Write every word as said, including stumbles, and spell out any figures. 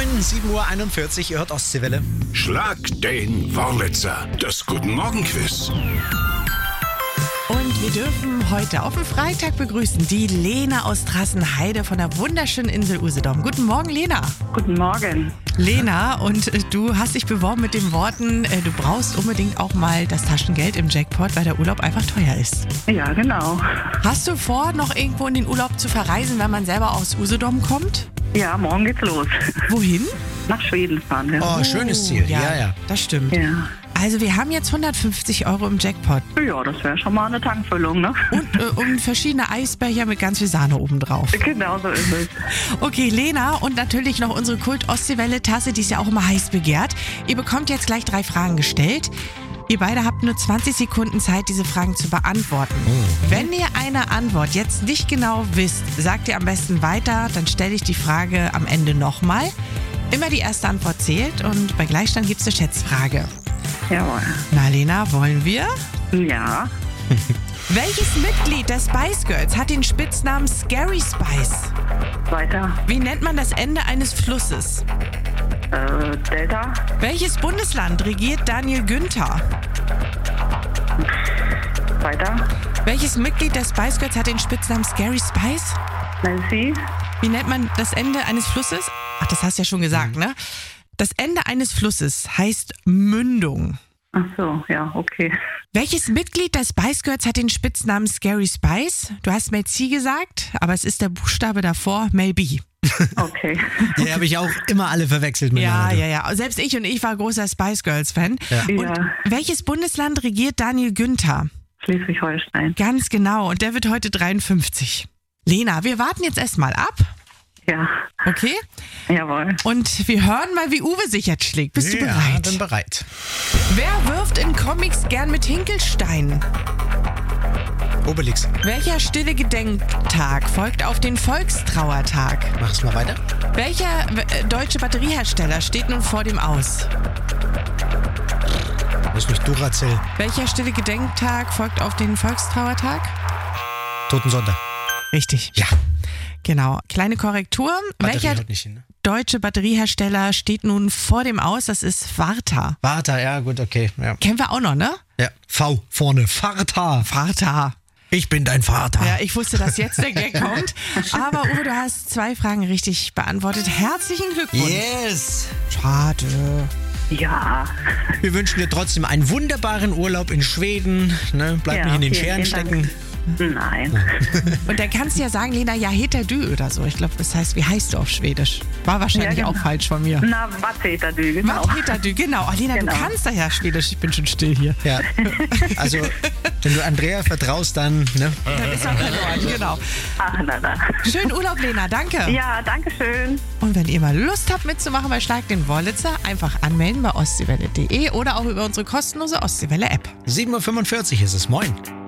sieben Uhr einundvierzig, ihr hört Ostseewelle. Schlag den Wurlitzer, das Guten Morgen Quiz. Und wir dürfen heute auf dem Freitag begrüßen die Lena aus Drassenheide von der wunderschönen Insel Usedom. Guten Morgen, Lena. Guten Morgen. Lena, und äh, du hast dich beworben mit den Worten, äh, du brauchst unbedingt auch mal das Taschengeld im Jackpot, weil der Urlaub einfach teuer ist. Ja, genau. Hast du vor, noch irgendwo in den Urlaub zu verreisen, wenn man selber aus Usedom kommt? Ja, morgen geht's los. Wohin? Nach Schweden fahren wir. Oh, schönes Ziel. Ja, ja. ja. Das stimmt. Ja. Also wir haben jetzt hundertfünfzig Euro im Jackpot. Ja, das wäre schon mal eine Tankfüllung, ne? Und, äh, und verschiedene Eisbecher mit ganz viel Sahne obendrauf. Genau so ist es. Okay, Lena, und natürlich noch unsere Kult-Ostseewelle-Tasse, die ist ja auch immer heiß begehrt. Ihr bekommt jetzt gleich drei Fragen gestellt. Ihr beide habt nur zwanzig Sekunden Zeit, diese Fragen zu beantworten. Wenn ihr eine Antwort jetzt nicht genau wisst, sagt ihr am besten weiter, dann stelle ich die Frage am Ende nochmal. Immer die erste Antwort zählt und bei Gleichstand gibt es eine Schätzfrage. Jawohl. Na, Lena, wollen wir? Ja. Welches Mitglied der Spice Girls hat den Spitznamen Scary Spice? Weiter. Wie nennt man das Ende eines Flusses? Äh, Delta. Welches Bundesland regiert Daniel Günther? Weiter. Welches Mitglied der Spice Girls hat den Spitznamen Scary Spice? Nancy. Wie nennt man das Ende eines Flusses? Ach, das hast du ja schon gesagt, ne? Das Ende eines Flusses heißt Mündung. Ach so, ja, okay. Welches Mitglied der Spice Girls hat den Spitznamen Scary Spice? Du hast Mel C gesagt, aber es ist der Buchstabe davor, Mel B. Okay. Die habe ich auch immer alle verwechselt Ja, miteinander. ja, ja. Selbst ich und ich war großer Spice Girls Fan. Ja. Und Ja. welches Bundesland regiert Daniel Günther? Schleswig-Holstein. Ganz genau. Und der wird heute dreiundfünfzig. Lena, wir warten jetzt erstmal ab. Ja. Okay? Jawohl. Und wir hören mal, wie Uwe sich jetzt schlägt. Bist du Ja, bereit? bin bereit. Wer wirft in Comics gern mit Hinkelstein? Obelix, Welcher stille Gedenktag folgt auf den Volkstrauertag? mach's mal weiter. Welcher äh, deutsche Batteriehersteller steht nun vor dem Aus? Das ist nicht Duracell. Welcher stille Gedenktag folgt auf den Volkstrauertag? Totensonntag. Richtig. Ja. Genau. Kleine Korrektur. Batterie Welcher haut nicht hin, ne? deutsche Batteriehersteller steht nun vor dem Aus? Das ist Varta. Varta, ja gut, okay. Ja. Kennen wir auch noch, ne? ja. V vorne, Varta. Varta. Ich bin dein Vater. Ja, ich wusste, dass jetzt der Gag kommt. Aber Uwe, du hast zwei Fragen richtig beantwortet. Herzlichen Glückwunsch. Yes. Schade. Ja. Wir wünschen dir trotzdem einen wunderbaren Urlaub in Schweden. Ne? Bleib Ja, nicht in den vielen, Scheren vielen stecken. Dank. Nein. Und dann kannst du ja sagen, Lena, ja, heter du oder so. Ich glaube, das heißt, wie heißt du auf Schwedisch? War wahrscheinlich Ja, genau. auch falsch von mir. Na, was heter du, genau. Was heter du? Genau. Oh, Lena, Genau. du kannst doch ja Schwedisch. Ich bin schon still hier. Ja. Also, wenn du Andrea vertraust, dann, ne? Dann ist auch verloren, genau. Ach, na, na. Schönen Urlaub, Lena. Danke. Ja, danke schön. Und wenn ihr mal Lust habt mitzumachen bei Schlag den Wurlitzer, einfach anmelden bei ostseewelle punkt de oder auch über unsere kostenlose Ostseewelle-App. sieben Uhr fünfundvierzig ist es. Moin.